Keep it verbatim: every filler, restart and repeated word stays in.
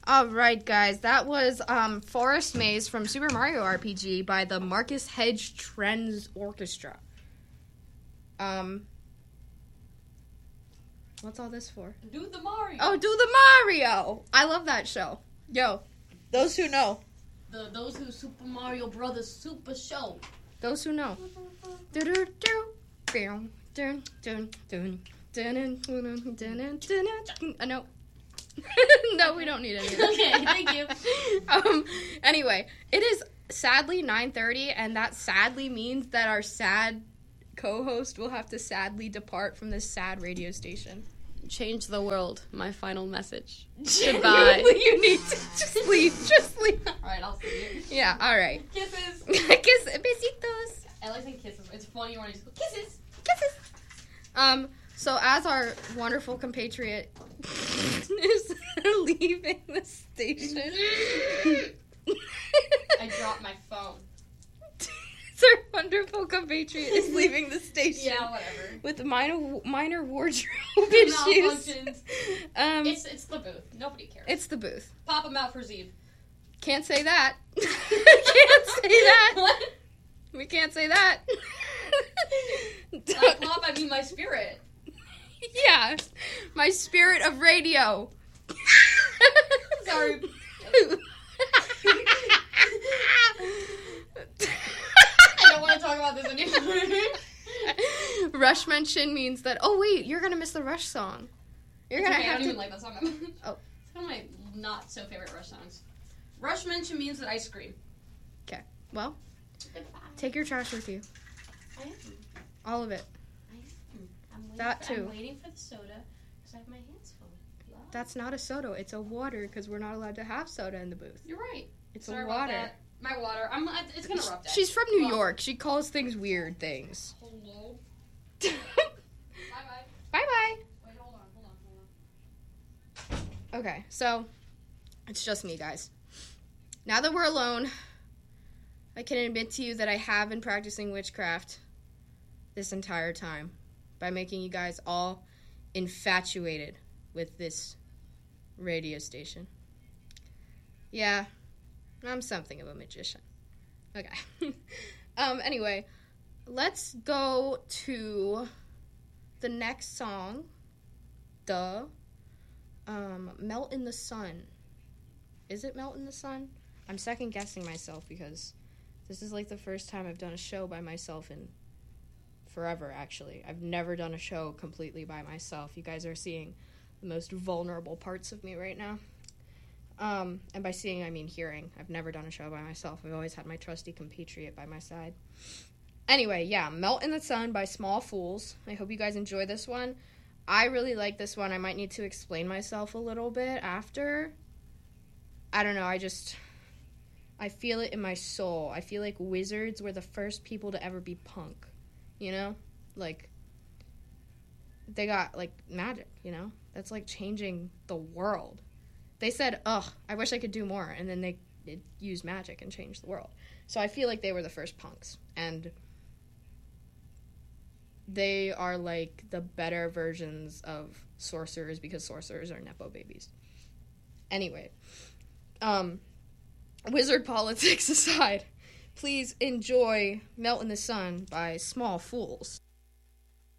Alright, guys, that was um, Forest Maze from Super Mario R P G by the Marcus Hedge Trends Orchestra. Um, what's all this for? Do the Mario. Oh, do the Mario! I love that show. Yo, those who know. The Those Who Super Mario Brothers Super Show. Those who know. Do do do. Dun dun dun dun dun dun dun dun. Uh, no. No, we don't need any of that. Okay, thank you. um, anyway, it is sadly nine thirty, and that sadly means that our sad co-host will have to sadly depart from this sad radio station. Change the world. My final message. Goodbye. You need to just leave. Just leave. Alright, I'll see you. Yeah, alright. Kisses. Kiss, besitos. I like saying kisses. It's funny when you just go, kisses. Kisses. Um, so as our wonderful compatriot is leaving the station. I dropped my phone. So our wonderful compatriot is leaving the station. Yeah, whatever. With minor minor wardrobe issues. Malfunctions. Um, It's, it's the booth. Nobody cares. it's the booth. Pop them out for Zeeb. Can't say that. Can't say that. What? We can't say that. By pop, I mean my spirit. Yeah. My spirit of radio. Sorry. I don't want to talk about this anymore. Rush mention means that, oh wait, you're going to miss the Rush song. You're It's going okay, to I have don't to... even like that song. Oh. It's one of my not so favorite Rush songs. Rush mention means that I scream. Okay. Well, Goodbye. take your trash with you. I am. All of it. I am. I'm waiting That for, too. I'm waiting for the soda because I have my hands full. Love. That's not a soda. It's a water because we're not allowed to have soda in the booth. You're right. It's Sorry a about water. that. My water. I'm. It's gonna rub that. She's from New Well- York. She calls things weird things. Hello. Bye Bye bye. bye. Wait, hold on, hold on, hold on. Okay, so it's just me, guys. Now that we're alone, I can admit to you that I have been practicing witchcraft this entire time by making you guys all infatuated with this radio station. Yeah, I'm something of a magician. Okay. um, anyway, let's go to the next song. Duh. Um, Melt in the Sun. Is it Melt in the Sun? I'm second guessing myself because this is like the first time I've done a show by myself in forever, actually. I've never done a show completely by myself. You guys are seeing the most vulnerable parts of me right now. Um, and by seeing, I mean hearing. I've never done a show by myself. I've always had my trusty compatriot by my side. Anyway, yeah, Melt in the Sun by Small Fools. I hope you guys enjoy this one. I really like this one. I might need to explain myself a little bit after. I don't know, I just... I feel it in my soul. I feel like wizards were the first people to ever be punk. You know? Like, they got, like, magic, you know? That's, like, changing the world. They said, ugh, I wish I could do more. And then they, they used magic and changed the world. So I feel like they were the first punks. And they are, like, the better versions of sorcerers because sorcerers are Nepo babies. Anyway. Um, wizard politics aside, please enjoy Melt in the Sun by Small Fools.